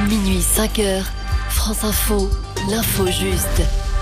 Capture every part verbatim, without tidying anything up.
Minuit cinq heures, France Info, l'info juste.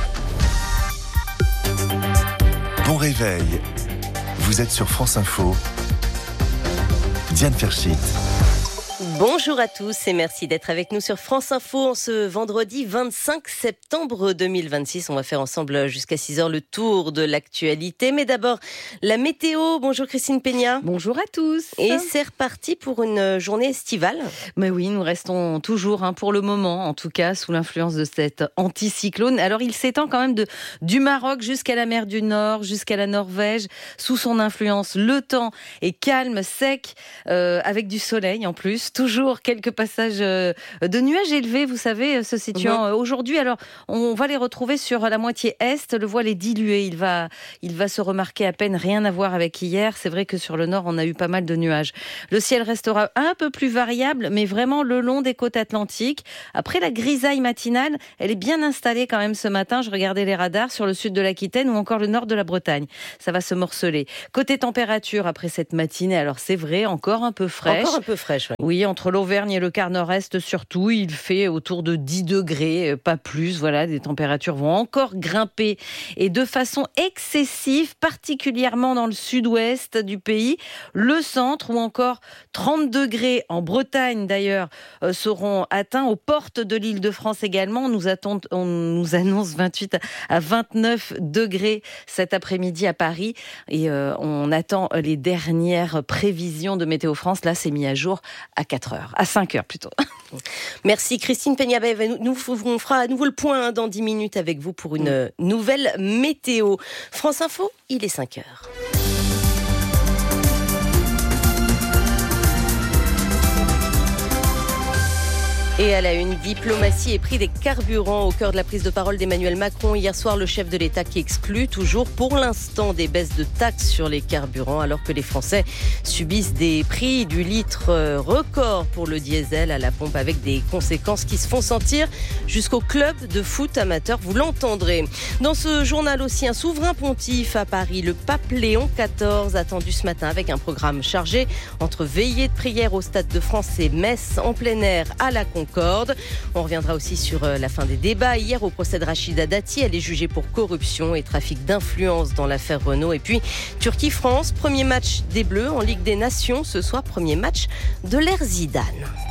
Bon réveil, vous êtes sur France Info. Diane Ferchit. Bonjour à tous et merci d'être avec nous sur France Info en ce vendredi vingt-cinq septembre deux mille vingt-six. On va faire ensemble jusqu'à six heures le tour de l'actualité. Mais d'abord, la météo. Bonjour Christine Peña. Bonjour à tous. Et c'est reparti pour une journée estivale. Mais oui, nous restons toujours, hein, pour le moment, en tout cas, sous l'influence de cet anticyclone. Alors, il s'étend quand même de, du Maroc jusqu'à la mer du Nord, jusqu'à la Norvège. Sous son influence, le temps est calme, sec, euh, avec du soleil en plus. Toujours quelques passages de nuages élevés, vous savez, se situant mmh. aujourd'hui. Alors, on va les retrouver sur la moitié est. Le voile est dilué. Il va, il va se remarquer à peine, rien à voir avec hier. C'est vrai que sur le nord, on a eu pas mal de nuages. Le ciel restera un peu plus variable, mais vraiment le long des côtes atlantiques. Après la grisaille matinale, elle est bien installée quand même ce matin. Je regardais les radars sur le sud de l'Aquitaine ou encore le nord de la Bretagne. Ça va se morceler. Côté température, après cette matinée, alors c'est vrai, encore un peu fraîche. Encore un peu fraîche, oui. Oui, entre l'Auvergne et le quart nord-est surtout, il fait autour de dix degrés, pas plus. Voilà, les températures vont encore grimper et de façon excessive, particulièrement dans le sud-ouest du pays. Le centre ou encore trente degrés en Bretagne d'ailleurs euh, seront atteints. Aux portes de l'Île-de-France également, on nous, attend, on nous annonce vingt-huit à vingt-neuf degrés cet après-midi à Paris et euh, on attend les dernières prévisions de Météo France. Là, c'est mis à jour à quatre heures. À cinq heures plutôt. Merci Christine Peña. Nous, on fera à nouveau le point dans dix minutes avec vous pour une nouvelle météo. France Info, il est cinq heures. Et à la une, diplomatie et prix des carburants au cœur de la prise de parole d'Emmanuel Macron. Hier soir, le chef de l'État qui exclut toujours pour l'instant des baisses de taxes sur les carburants alors que les Français subissent des prix du litre record pour le diesel à la pompe avec des conséquences qui se font sentir jusqu'au club de foot amateur. Vous l'entendrez. Dans ce journal aussi, un souverain pontife à Paris, le pape Léon quatorze, attendu ce matin avec un programme chargé entre veillées de prière au Stade de France et messe en plein air à la Concorde. On reviendra aussi sur la fin des débats. Hier, au procès de Rachida Dati, elle est jugée pour corruption et trafic d'influence dans l'affaire Renault. Et puis, Turquie-France, premier match des Bleus en Ligue des Nations. Ce soir, premier match de l'ère Zidane.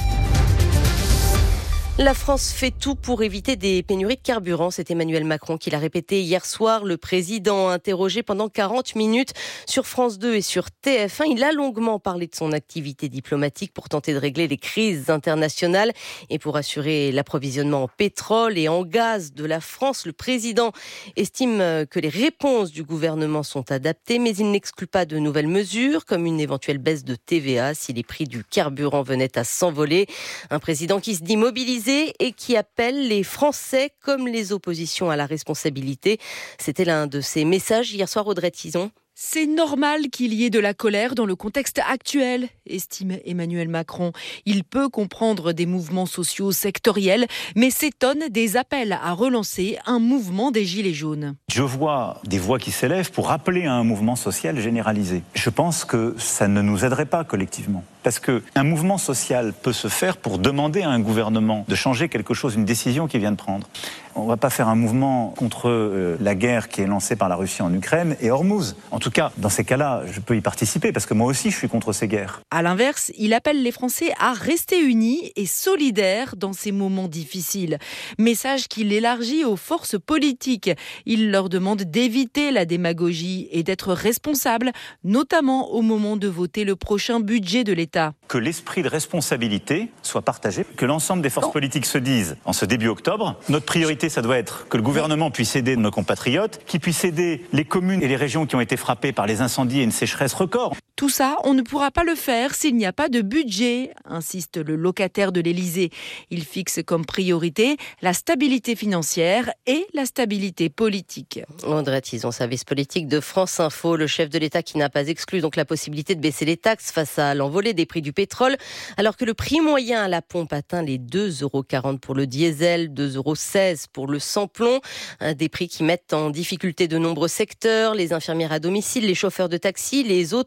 La France fait tout pour éviter des pénuries de carburant. C'est Emmanuel Macron qui l'a répété hier soir. Le président, interrogé pendant quarante minutes sur France deux et sur T F un, il a longuement parlé de son activité diplomatique pour tenter de régler les crises internationales et pour assurer l'approvisionnement en pétrole et en gaz de la France. Le président estime que les réponses du gouvernement sont adaptées, mais il n'exclut pas de nouvelles mesures, comme une éventuelle baisse de T V A si les prix du carburant venaient à s'envoler. Un président qui se dit mobilisé et qui appelle les Français comme les oppositions à la responsabilité. C'était l'un de ses messages hier soir, Audrey Tison. C'est normal qu'il y ait de la colère dans le contexte actuel, estime Emmanuel Macron. Il peut comprendre des mouvements sociaux sectoriels, mais s'étonne des appels à relancer un mouvement des Gilets jaunes. Je vois des voix qui s'élèvent pour appeler à un mouvement social généralisé. Je pense que ça ne nous aiderait pas collectivement. Parce qu'un mouvement social peut se faire pour demander à un gouvernement de changer quelque chose, une décision qu'il vient de prendre. On ne va pas faire un mouvement contre euh, la guerre qui est lancée par la Russie en Ukraine et Hormuz. En tout cas, dans ces cas-là, je peux y participer parce que moi aussi, je suis contre ces guerres. À l'inverse, il appelle les Français à rester unis et solidaires dans ces moments difficiles. Message qu'il élargit aux forces politiques. Il leur demande d'éviter la démagogie et d'être responsables, notamment au moment de voter le prochain budget de l'État. Que l'esprit de responsabilité soit partagé, que l'ensemble des forces oh. politiques se disent, en ce début octobre, notre priorité, ça doit être que le gouvernement puisse aider nos compatriotes, qu'il puisse aider les communes et les régions qui ont été frappées par les incendies et une sécheresse record. Tout ça, on ne pourra pas le faire s'il n'y a pas de budget, insiste le locataire de l'Élysée. Il fixe comme priorité la stabilité financière et la stabilité politique. Audrey Tison, service politique de France Info, le chef de l'État qui n'a pas exclu donc la possibilité de baisser les taxes face à l'envolée des prix du pétrole, alors que le prix moyen à la pompe atteint les deux euros quarante pour le diesel, deux euros seize pour le sans-plomb, des prix qui mettent en difficulté de nombreux secteurs, les infirmières à domicile, les chauffeurs de taxi, les auto-écoles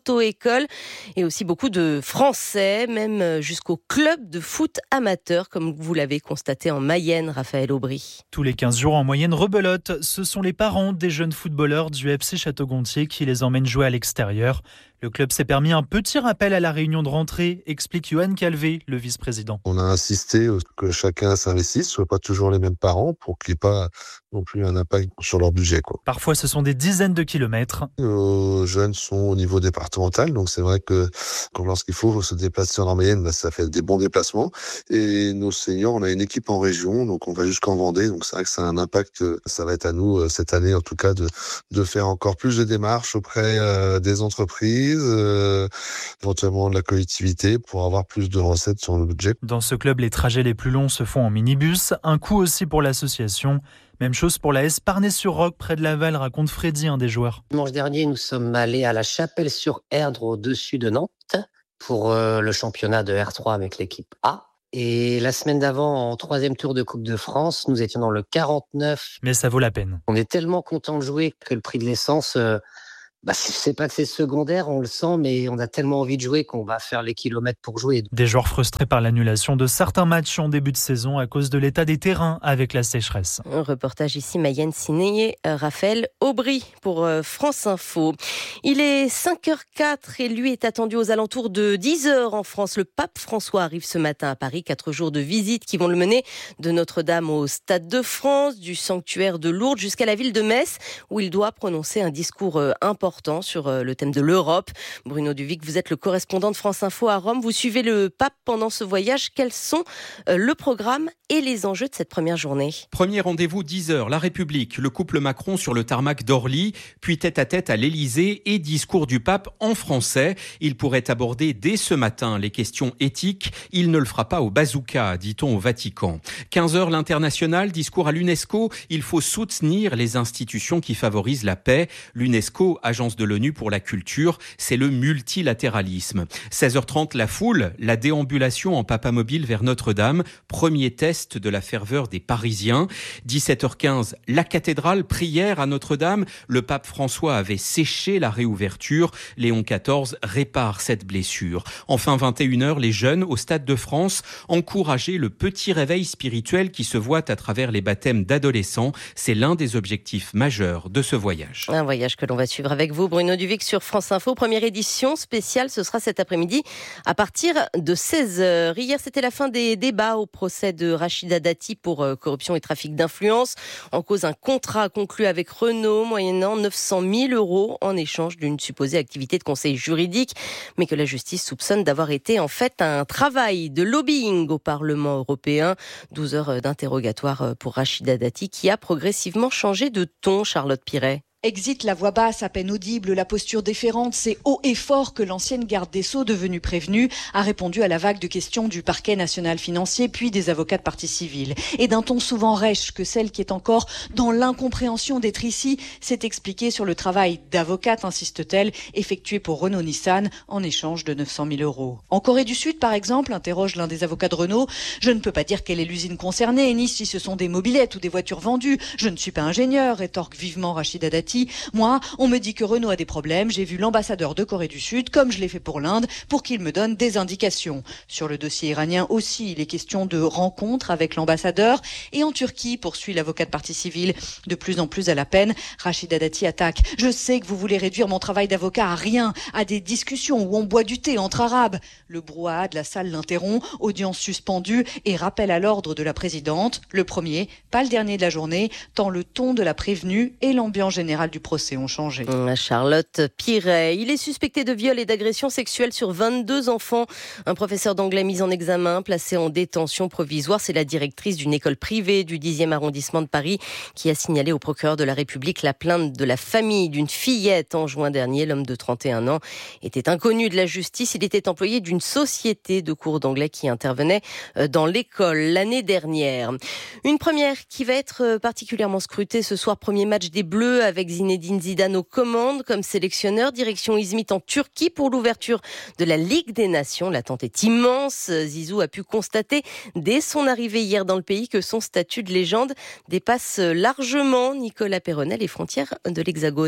écoles et aussi beaucoup de Français, même jusqu'au club de foot amateur, comme vous l'avez constaté en Mayenne, Raphaël Aubry. Tous les quinze jours en moyenne rebelote, ce sont les parents des jeunes footballeurs du F C Château-Gontier qui les emmènent jouer à l'extérieur. Le club s'est permis un petit rappel à la réunion de rentrée, explique Johan Calvé, le vice-président. On a insisté que chacun s'investisse, ce ne soit pas toujours les mêmes parents, pour qu'il n'y ait pas non plus un impact sur leur budget, quoi. Parfois, ce sont des dizaines de kilomètres. Nos jeunes sont au niveau départemental, donc c'est vrai que lorsqu'il faut se déplacer en Mayenne, bah, ça fait des bons déplacements. Et nos seniors, on a une équipe en région, donc on va jusqu'en Vendée, donc c'est vrai que ça a un impact. Ça va être à nous, cette année en tout cas, de, de faire encore plus de démarches auprès euh, des entreprises, Euh, éventuellement de la collectivité pour avoir plus de recettes sur le budget. Dans ce club, les trajets les plus longs se font en minibus, un coût aussi pour l'association. Même chose pour la Esparnay-sur-Roc, près de Laval, raconte Freddy, un des joueurs. Dimanche dernier, nous sommes allés à la Chapelle-sur-Erdre, au-dessus de Nantes, pour euh, le championnat de R trois avec l'équipe A. Et la semaine d'avant, en troisième tour de Coupe de France, nous étions dans le quarante-neuf. Mais ça vaut la peine. On est tellement content de jouer que le prix de l'essence... Euh, Bah, je sais pas que c'est secondaire, on le sent, mais on a tellement envie de jouer qu'on va faire les kilomètres pour jouer. Des joueurs frustrés par l'annulation de certains matchs en début de saison à cause de l'état des terrains avec la sécheresse. Un reportage ici, Mayenne signé Raphaël Aubry pour France Info. Il est cinq heures quatre et lui est attendu aux alentours de dix heures en France. Le pape François arrive ce matin à Paris. Quatre jours de visite qui vont le mener de Notre-Dame au Stade de France, du sanctuaire de Lourdes jusqu'à la ville de Metz, où il doit prononcer un discours important sur le thème de l'Europe. Bruno Duvic, vous êtes le correspondant de France Info à Rome. Vous suivez le pape pendant ce voyage. Quels sont le programme et les enjeux de cette première journée? Premier rendez-vous dix heures, La République, le couple Macron sur le tarmac d'Orly, puis tête-à-tête à l'Élysée et discours du pape en français. Il pourrait aborder dès ce matin les questions éthiques. Il ne le fera pas au bazooka, dit-on au Vatican. quinze heures, l'International, discours à l'UNESCO. Il faut soutenir les institutions qui favorisent la paix. L'UNESCO, agence de l'ONU pour la culture, c'est le multilatéralisme. seize heures trente, la foule, la déambulation en papamobile vers Notre-Dame, premier test de la ferveur des Parisiens. dix-sept heures quinze, la cathédrale, prière à Notre-Dame. Le pape François avait séché la réouverture. Léon quatorze répare cette blessure. Enfin, vingt et une heures, les jeunes au Stade de France, encourager le petit réveil spirituel qui se voit à travers les baptêmes d'adolescents. C'est l'un des objectifs majeurs de ce voyage. Un voyage que l'on va suivre avec vous, Bruno Duvic, sur France Info. Première édition spéciale, ce sera cet après-midi à partir de seize heures. Hier, c'était la fin des débats au procès de Rachida Dati pour corruption et trafic d'influence. En cause, un contrat conclu avec Renault, moyennant neuf cent mille euros en échange d'une supposée activité de conseil juridique, mais que la justice soupçonne d'avoir été en fait un travail de lobbying au Parlement européen. douze heures d'interrogatoire pour Rachida Dati qui a progressivement changé de ton, Charlotte Piret. Exit la voix basse, à peine audible, la posture déférente, c'est haut et fort que l'ancienne garde des Sceaux, devenue prévenue, a répondu à la vague de questions du parquet national financier, puis des avocats de partie civile. Et d'un ton souvent rêche que celle qui est encore dans l'incompréhension d'être ici, s'est expliquée sur le travail d'avocate, insiste-t-elle, effectué pour Renault-Nissan en échange de neuf cent mille euros. En Corée du Sud, par exemple, interroge l'un des avocats de Renault, je ne peux pas dire quelle est l'usine concernée, ni si ce sont des mobylettes ou des voitures vendues. Je ne suis pas ingénieur, rétorque vivement Rachida Dati. Moi, on me dit que Renault a des problèmes. J'ai vu l'ambassadeur de Corée du Sud, comme je l'ai fait pour l'Inde, pour qu'il me donne des indications. Sur le dossier iranien aussi, il est question de rencontres avec l'ambassadeur. Et en Turquie, poursuit l'avocat de partie civile, de plus en plus à la peine, Rachida Dati attaque. Je sais que vous voulez réduire mon travail d'avocat à rien, à des discussions où on boit du thé entre arabes. Le brouhaha de la salle l'interrompt, audience suspendue et rappel à l'ordre de la présidente. Le premier, pas le dernier de la journée, tant le ton de la prévenue et l'ambiance générale du procès ont changé. Charlotte Piret. Il est suspecté de viol et d'agression sexuelle sur vingt-deux enfants. Un professeur d'anglais mis en examen, placé en détention provisoire. C'est la directrice d'une école privée du dixième arrondissement de Paris qui a signalé au procureur de la République la plainte de la famille d'une fillette en juin dernier. L'homme de trente et un ans était inconnu de la justice. Il était employé d'une société de cours d'anglais qui intervenait dans l'école l'année dernière. Une première qui va être particulièrement scrutée ce soir. Premier match des Bleus avec Zinedine Zidane aux commandes comme sélectionneur. Direction Izmit en Turquie pour l'ouverture de la Ligue des Nations. L'attente est immense. Zizou a pu constater dès son arrivée hier dans le pays que son statut de légende dépasse largement, Nicolas Peyronnet, les frontières de l'Hexagone.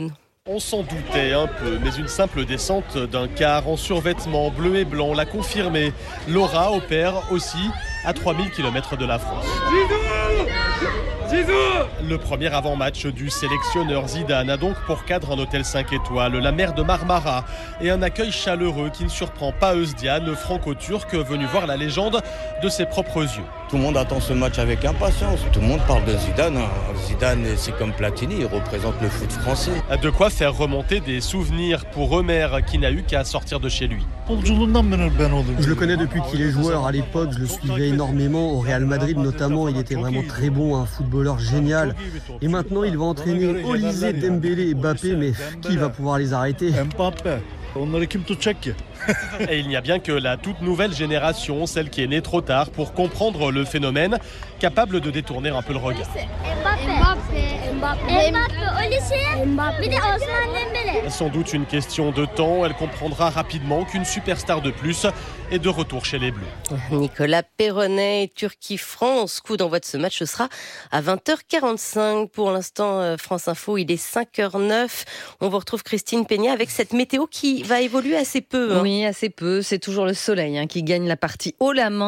On s'en doutait un peu, mais une simple descente d'un car en survêtement bleu et blanc l'a confirmé. Laura opère aussi à trois mille kilomètres de la France. Le premier avant-match du sélectionneur Zidane a donc pour cadre un hôtel cinq étoiles, la mer de Marmara et un accueil chaleureux qui ne surprend pas Özcan, franco-turc venu voir la légende de ses propres yeux. Tout le monde attend ce match avec impatience. Tout le monde parle de Zidane. Zidane, c'est comme Platini, il représente le foot français. De quoi faire remonter des souvenirs pour Omer qui n'a eu qu'à sortir de chez lui. Je le connais depuis qu'il est joueur. À l'époque, je le suivais énormément. Au Real Madrid notamment, il était vraiment très bon, un footballeur génial. Et maintenant, il va entraîner Olysée, Dembélé et Mbappé, mais qui va pouvoir les arrêter ? Et il n'y a bien que la toute nouvelle génération, celle qui est née trop tard pour comprendre le phénomène, capable de détourner un peu le regard. Sans doute une question de temps, elle comprendra rapidement qu'une superstar de plus est de retour chez les Bleus. Nicolas Perronnet, Turquie-France, coup d'envoi de ce match, ce sera à vingt heures quarante-cinq. Pour l'instant, France Info, il est cinq heures neuf. On vous retrouve Christine Peña avec cette météo qui va évoluer assez peu. Hein. Oui, assez peu. C'est toujours le soleil hein, qui gagne la partie haut la main.